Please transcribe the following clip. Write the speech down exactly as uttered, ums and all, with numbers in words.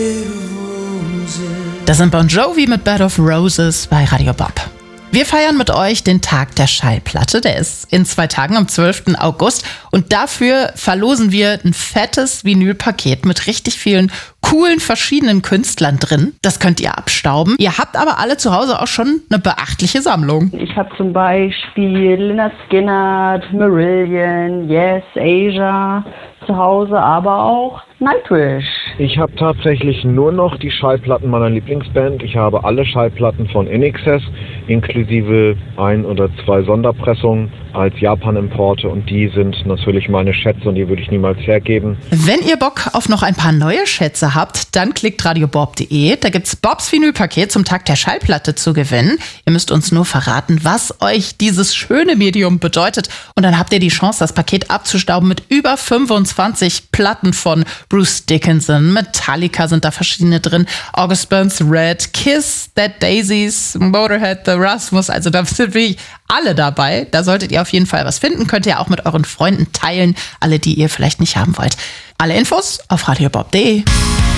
Das sind Bon Jovi mit Bed of Roses bei Radio Bob. Wir feiern mit euch den Tag der Schallplatte. Der ist in zwei Tagen am zwölften August. Und dafür verlosen wir ein fettes Vinylpaket mit richtig vielen coolen verschiedenen Künstlern drin. Das könnt ihr abstauben. Ihr habt aber alle zu Hause auch schon eine beachtliche Sammlung. Ich habe zum Beispiel Lynyrd Skynyrd, Marillion, Yes, Asia zu Hause, aber auch Nightwish. Ich habe tatsächlich nur noch die Schallplatten meiner Lieblingsband. Ich habe alle Schallplatten von In Excess, inklusive ein oder zwei Sonderpressungen als Japan-Importe, und die sind natürlich meine Schätze und die würde ich niemals hergeben. Wenn ihr Bock auf noch ein paar neue Schätze habt, dann klickt radiobob punkt de. Da gibt's Bobs Vinylpaket zum Tag der Schallplatte zu gewinnen. Ihr müsst uns nur verraten, was euch dieses schöne Medium bedeutet, und dann habt ihr die Chance, das Paket abzustauben mit über fünfundzwanzig Platten von Bruce Dickinson, Metallica sind da verschiedene drin, August Burns Red, Kiss, Dead Daisies, Motorhead, The Rasmus, also da sind wirklich alle dabei. Da solltet ihr auf jeden Fall was finden. Könnt ihr auch mit euren Freunden teilen, alle, die ihr vielleicht nicht haben wollt. Alle Infos auf radiobob punkt de.